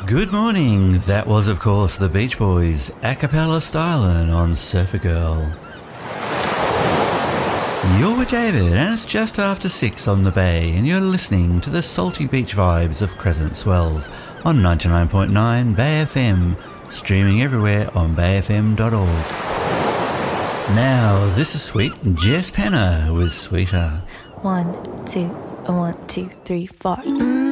Good morning. That was, of course, the Beach Boys, a cappella styling on Surfer Girl. You're with David, and it's just after 6 on the Bay, and you're listening to the salty beach vibes of Crescent Swells on 99.9 Bay FM, streaming everywhere on bayfm.org. Now, this is sweet Jess Penner with Sweeter. 1, 2, 1, 2, 3, 4.